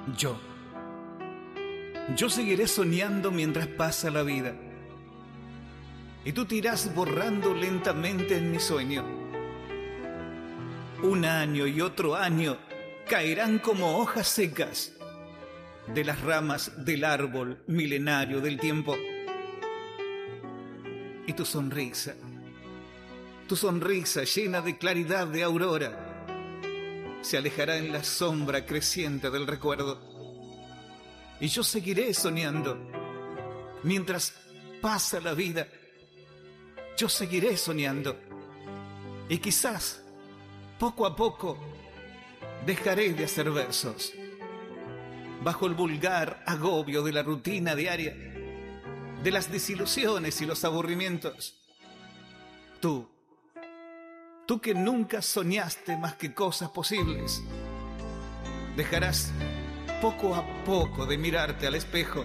Yo. Yo seguiré soñando mientras pasa la vida. Y tú te irás borrando lentamente en mi sueño. Un año y otro año caerán como hojas secas de las ramas del árbol milenario del tiempo. Y tu sonrisa llena de claridad de aurora, se alejará en la sombra creciente del recuerdo. Y yo seguiré soñando mientras pasa la vida. Yo seguiré soñando. Y quizás, poco a poco, dejaré de hacer versos. Bajo el vulgar agobio de la rutina diaria, de las desilusiones y los aburrimientos. Tú que nunca soñaste más que cosas posibles, dejarás poco a poco de mirarte al espejo.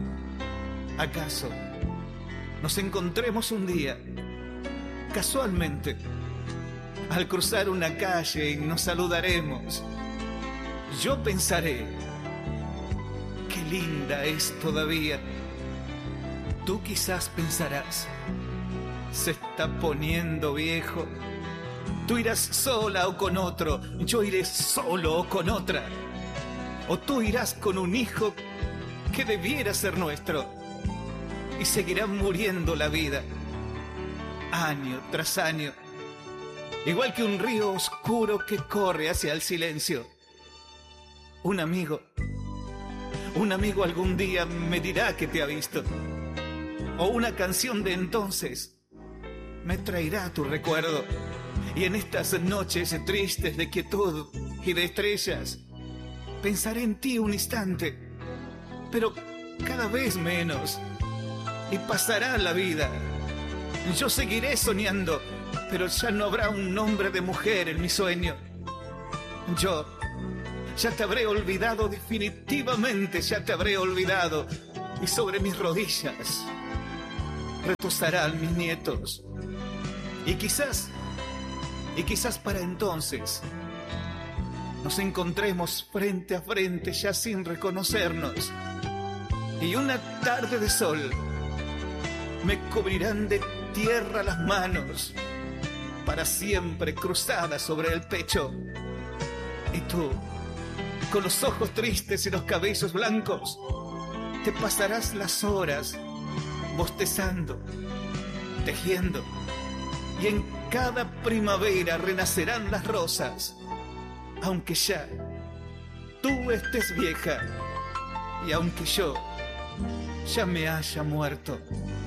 ¿Acaso nos encontremos un día, casualmente, al cruzar una calle y nos saludaremos? Yo pensaré, qué linda es todavía. Tú quizás pensarás, se está poniendo viejo. Tú irás sola o con otro, yo iré solo o con otra. O tú irás con un hijo que debiera ser nuestro. Y seguirá muriendo la vida, año tras año, igual que un río oscuro que corre hacia el silencio. Un amigo algún día me dirá que te ha visto. O una canción de entonces me traerá tu recuerdo. Y en estas noches tristes de quietud y de estrellas, pensaré en ti un instante, pero cada vez menos. Y pasará la vida. Yo seguiré soñando, pero ya no habrá un nombre de mujer en mi sueño. Yo ya te habré olvidado definitivamente, ya te habré olvidado. Y sobre mis rodillas retosarán mis nietos. Y quizás para entonces nos encontremos frente a frente ya sin reconocernos. Y una tarde de sol me cubrirán de tierra las manos, para siempre cruzadas sobre el pecho. Y tú, con los ojos tristes y los cabellos blancos, te pasarás las horas bostezando, tejiendo. Y en cada primavera renacerán las rosas, aunque ya tú estés vieja y aunque yo ya me haya muerto.